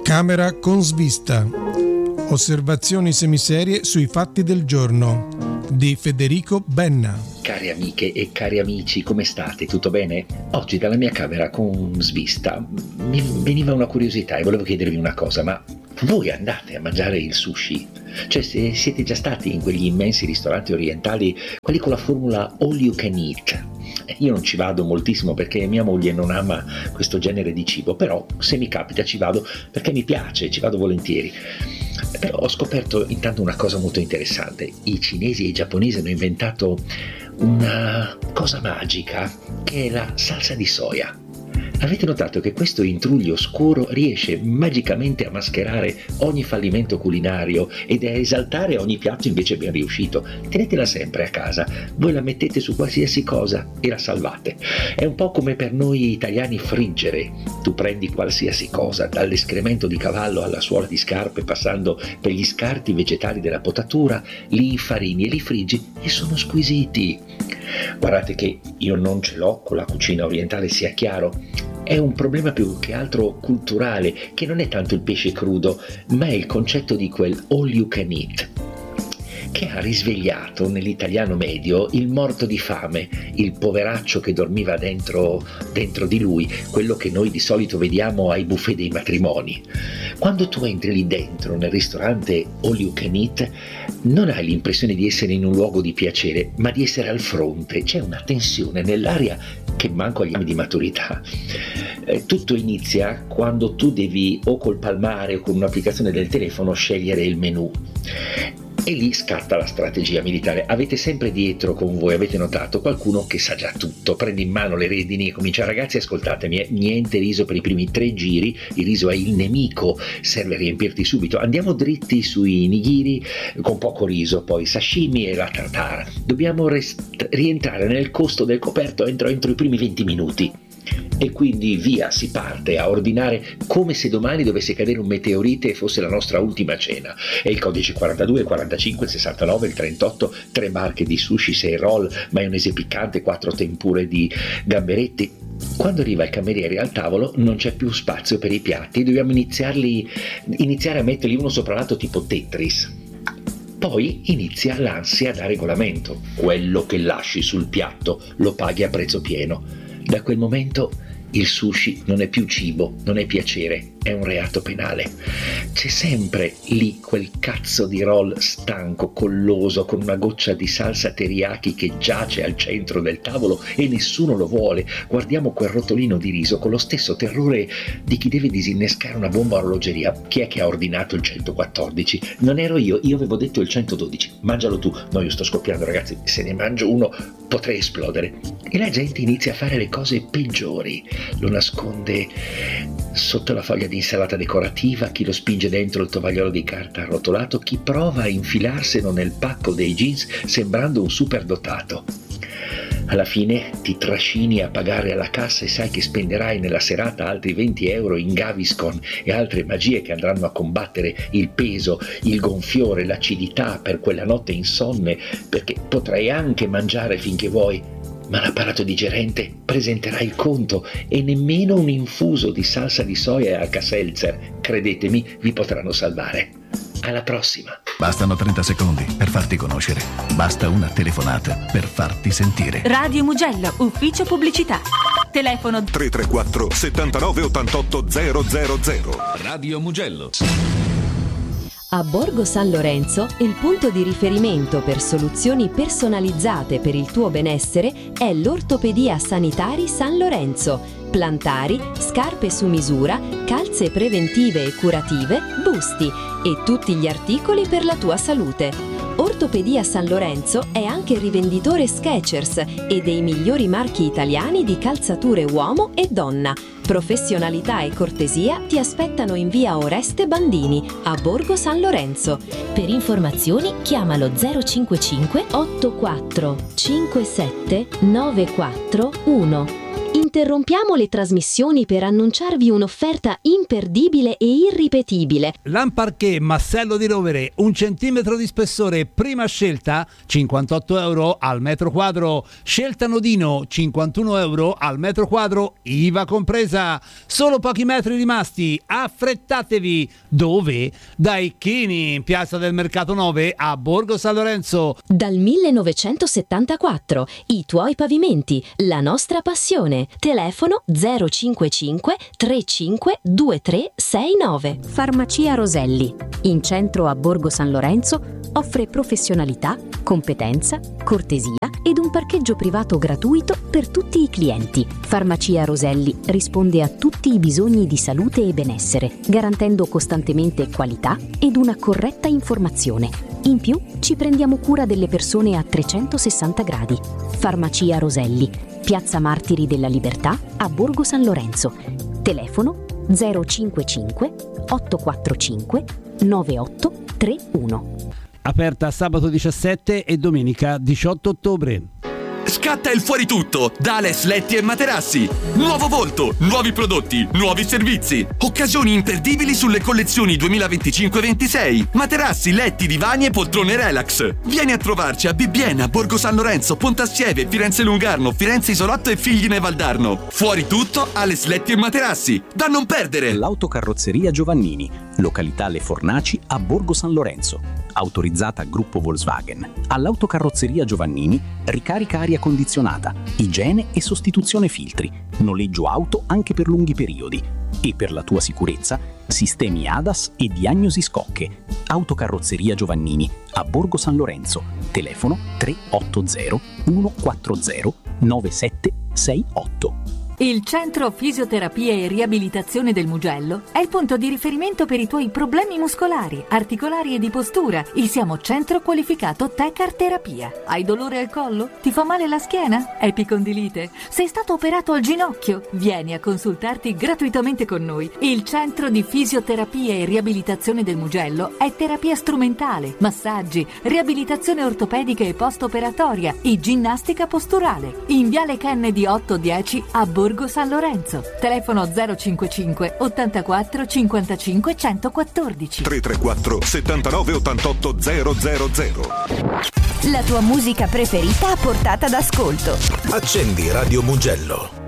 Camera con svista. Osservazioni semiserie sui fatti del giorno di Federico Benna. Cari amiche e cari amici, come state? Tutto bene? Oggi dalla mia camera con svista mi veniva una curiosità e volevo chiedervi una cosa, ma voi andate a mangiare il sushi? Cioè, se siete già stati in quegli immensi ristoranti orientali, quelli con la formula all you can eat? Io non ci vado moltissimo perché mia moglie non ama questo genere di cibo, però se mi capita ci vado perché mi piace, ci vado volentieri. Però ho scoperto intanto una cosa molto interessante. I cinesi e i giapponesi hanno inventato una cosa magica che è la salsa di soia. Avete notato che questo intruglio scuro riesce magicamente a mascherare ogni fallimento culinario ed a esaltare ogni piatto invece ben riuscito? Tenetela sempre a casa, voi la mettete su qualsiasi cosa e la salvate. È un po' come per noi italiani friggere. Tu prendi qualsiasi cosa, dall'escremento di cavallo alla suola di scarpe, passando per gli scarti vegetali della potatura, li infarini e li friggi e sono squisiti. Guardate che io non ce l'ho con la cucina orientale, sia chiaro. È un problema più che altro culturale, che non è tanto il pesce crudo, ma è il concetto di quel all you can eat, che ha risvegliato nell'italiano medio il morto di fame, il poveraccio che dormiva dentro di lui, quello che noi di solito vediamo ai buffet dei matrimoni. Quando tu entri lì dentro nel ristorante all you can eat, non hai l'impressione di essere in un luogo di piacere, ma di essere al fronte. C'è una tensione nell'aria che manco agli anni di maturità. Tutto inizia quando tu devi o col palmare o con un'applicazione del telefono scegliere il menù. E lì scatta la strategia militare. Avete sempre dietro con voi, avete notato, qualcuno che sa già tutto, prende in mano le redini e comincia: ragazzi, ascoltatemi, niente riso per i primi 3 giri, il riso è il nemico, serve a riempirti subito, andiamo dritti sui nigiri con poco riso, poi sashimi e la tartare, dobbiamo rientrare nel costo del coperto entro i primi 20 minuti. E quindi via, si parte a ordinare come se domani dovesse cadere un meteorite e fosse la nostra ultima cena. E il codice 42, 45, 69, il 38, 3 barche di sushi, 6 roll, maionese piccante, 4 tempure di gamberetti. Quando arriva il cameriere al tavolo non c'è più spazio per i piatti, dobbiamo iniziare a metterli uno sopra l'altro tipo Tetris. Poi inizia l'ansia da regolamento. Quello che lasci sul piatto lo paghi a prezzo pieno. Da quel momento il sushi non è più cibo, non è piacere, è un reato penale. C'è sempre lì quel cazzo di roll stanco, colloso, con una goccia di salsa teriyaki che giace al centro del tavolo e nessuno lo vuole. Guardiamo quel rotolino di riso con lo stesso terrore di chi deve disinnescare una bomba a orologeria. Chi è che ha ordinato il 114? Non ero io avevo detto il 112. Mangialo tu. No, io sto scoppiando, ragazzi, se ne mangio uno potrei esplodere. E la gente inizia a fare le cose peggiori. Lo nasconde sotto la foglia di insalata decorativa, chi lo spinge dentro il tovagliolo di carta arrotolato, chi prova a infilarselo nel pacco dei jeans sembrando un superdotato. Alla fine ti trascini a pagare alla cassa e sai che spenderai nella serata altri 20 euro in Gaviscon e altre magie che andranno a combattere il peso, il gonfiore, l'acidità per quella notte insonne, perché potrai anche mangiare finché vuoi, ma l'apparato digerente presenterà il conto e nemmeno un infuso di salsa di soia e Alka-Seltzer, credetemi, vi potranno salvare. Alla prossima! Bastano 30 secondi per farti conoscere. Basta una telefonata per farti sentire. Radio Mugello, ufficio pubblicità. Telefono 334 79 88 000. Radio Mugello. A Borgo San Lorenzo, il punto di riferimento per soluzioni personalizzate per il tuo benessere è l'Ortopedia Sanitari San Lorenzo. Plantari, scarpe su misura, calze preventive e curative, busti e tutti gli articoli per la tua salute. Ortopedia San Lorenzo è anche rivenditore Skechers e dei migliori marchi italiani di calzature uomo e donna. Professionalità e cortesia ti aspettano in via Oreste Bandini, a Borgo San Lorenzo. Per informazioni chiamalo 055 84 57 941. In Interrompiamo le trasmissioni per annunciarvi un'offerta imperdibile e irripetibile. Lamparché Massello di Rovere, 1 centimetro di spessore, prima scelta, 58 euro al metro quadro. Scelta Nodino, 51 euro al metro quadro, IVA compresa. Solo pochi metri rimasti, affrettatevi. Dove? Dai Chini, in piazza del Mercato 9 a Borgo San Lorenzo. Dal 1974, i tuoi pavimenti, la nostra passione. Telefono 055 35 2369. Farmacia Roselli, in centro a Borgo San Lorenzo, offre professionalità, competenza, cortesia ed un parcheggio privato gratuito per tutti i clienti. Farmacia Roselli risponde a tutti i bisogni di salute e benessere, garantendo costantemente qualità ed una corretta informazione. In più, ci prendiamo cura delle persone a 360 gradi. Farmacia Roselli, Piazza Martiri della Libertà a Borgo San Lorenzo. Telefono 055 845 9831. Aperta sabato 17 e domenica 18 ottobre. Scatta il fuori tutto da Ales Letti e Materassi. Nuovo volto, nuovi prodotti, nuovi servizi. Occasioni imperdibili sulle collezioni 2025-26. Materassi, letti, divani e poltrone relax. Vieni a trovarci a Bibbiena, Borgo San Lorenzo, Pontassieve, Firenze Lungarno, Firenze Isolotto e Figline Valdarno. Fuori tutto, Ales Letti e Materassi. Da non perdere! L'Autocarrozzeria Giovannini, località Le Fornaci a Borgo San Lorenzo. Autorizzata Gruppo Volkswagen. All'Autocarrozzeria Giovannini, ricarica aria condizionata, igiene e sostituzione filtri, noleggio auto anche per lunghi periodi. E per la tua sicurezza, sistemi ADAS e diagnosi scocche. Autocarrozzeria Giovannini a Borgo San Lorenzo. Telefono 380 140 9768. Il Centro Fisioterapia e Riabilitazione del Mugello è il punto di riferimento per i tuoi problemi muscolari, articolari e di postura. Il Siamo Centro Qualificato Tecar Terapia. Hai dolore al collo? Ti fa male la schiena? Epicondilite? Sei stato operato al ginocchio? Vieni a consultarti gratuitamente con noi. Il Centro di Fisioterapia e Riabilitazione del Mugello è terapia strumentale, massaggi, riabilitazione ortopedica e post-operatoria e ginnastica posturale. In Viale Kennedy 810 a Borgo San Lorenzo. Telefono 055 84 55 114. 334 79 88 000. La tua musica preferita a portata d'ascolto. Accendi Radio Mugello.